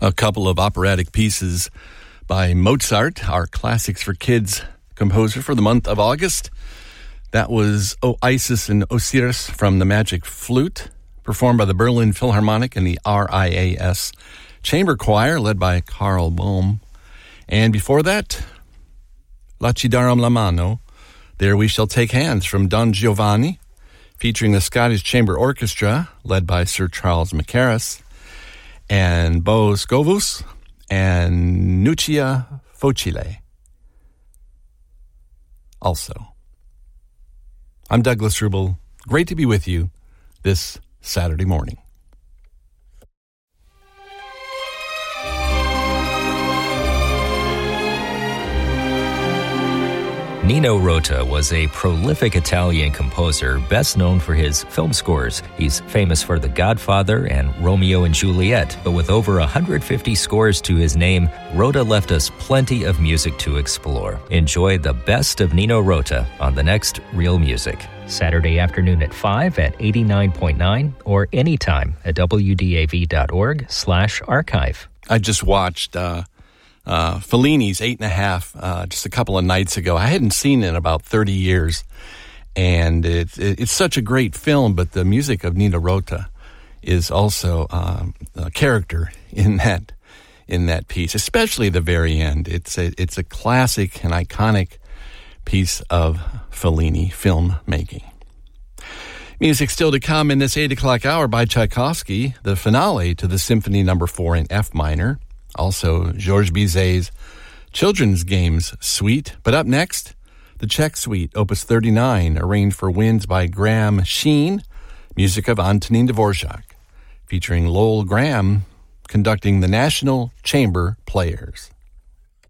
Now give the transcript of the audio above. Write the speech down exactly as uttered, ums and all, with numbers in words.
A couple of operatic pieces by Mozart, our Classics for Kids composer for the month of August. That was O Isis and Osiris from the Magic Flute, performed by the Berlin Philharmonic and the R I A S Chamber Choir, led by Carl Bohm. And before that, La Ci Darom la Mano, There We Shall Take Hands from Don Giovanni, featuring the Scottish Chamber Orchestra, led by Sir Charles Mackerras, and Bo Scovus, and Nuccia Focile. Also, I'm Douglas Rubel. Great to be with you this Saturday morning. Nino Rota was a prolific Italian composer, best known for his film scores. He's famous for The Godfather and Romeo and Juliet, but with over one hundred fifty scores to his name, Rota left us plenty of music to explore. Enjoy the best of Nino Rota on the next Real Music, Saturday afternoon at five at eighty-nine point nine or anytime at W D A V dot org slash archive. I just watched uh, uh, Fellini's Eight and a Half uh, just a couple of nights ago. I hadn't seen it in about thirty years, and it, it, it's such a great film, but the music of Nino Rota is also um, a character in that in that piece, especially the very end. It's a, it's a classic and iconic piece of Fellini filmmaking. Music still to come in this eight o'clock hour by Tchaikovsky, the finale to the Symphony Number Four in F minor. Also, Georges Bizet's Children's Games Suite. But up next, the Czech Suite, Opus thirty-nine, arranged for winds by Graham Sheen, music of Antonin Dvorak, featuring Lowell Graham conducting the National Chamber Players.